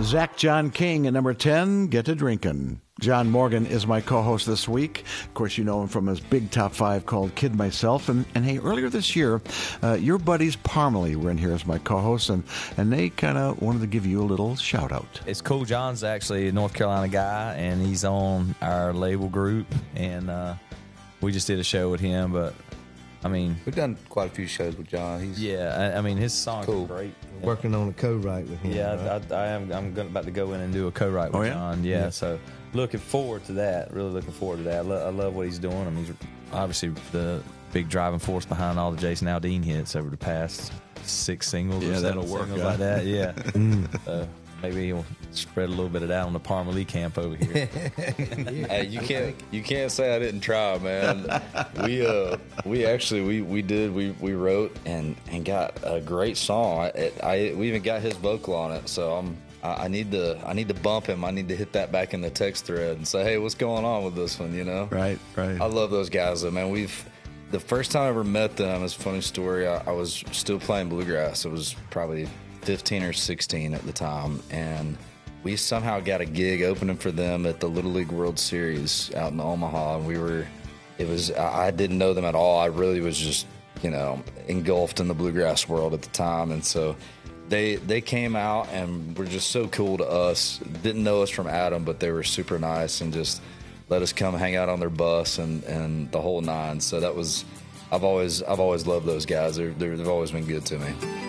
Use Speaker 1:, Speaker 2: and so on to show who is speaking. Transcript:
Speaker 1: Zach John King at number 10, Get to Drinkin'. John Morgan is my co-host this week. Of course, you know him from his big top 5 called Kid Myself. And hey, earlier this year, your buddies Parmalee were in here as my co-hosts, and they kind of wanted to give you a little shout-out.
Speaker 2: It's cool. John's actually a North Carolina guy, and he's on our label group, and we just did a show with him, but I mean,
Speaker 3: we've done quite a few shows with John.
Speaker 2: I mean, his songs
Speaker 3: cool.
Speaker 2: are great.
Speaker 4: Working on a co-write with him.
Speaker 2: Yeah,
Speaker 4: right?
Speaker 2: I am. I'm about to go in and do a co-write with John. Yeah, so looking forward to that. Really looking forward to that. I love what he's doing. I mean, he's obviously the big driving force behind all the Jason Aldean hits over the past 6 singles.
Speaker 1: Yeah,
Speaker 2: or 7
Speaker 1: that'll work
Speaker 2: singles like that. Yeah. Maybe he'll spread a little bit of that on the Parmalee camp over here.
Speaker 3: Hey, you can't say I didn't try, man. We wrote and got a great song. We even got his vocal on it. So I need to bump him. I need to hit that back in the text thread and say, hey, what's going on with this one? You know?
Speaker 1: Right.
Speaker 3: I love those guys, though, man. The first time I ever met them, it's a funny story. I was still playing bluegrass. It was probably 15 or 16 at the time, and we somehow got a gig opening for them at the Little League World Series out in Omaha. And I didn't know them at all. I really was just, engulfed in the bluegrass world at the time. And so they came out and were just so cool to us. Didn't know us from Adam, but they were super nice and just let us come hang out on their bus and the whole nine. So that was, I've always loved those guys. They've always been good to me.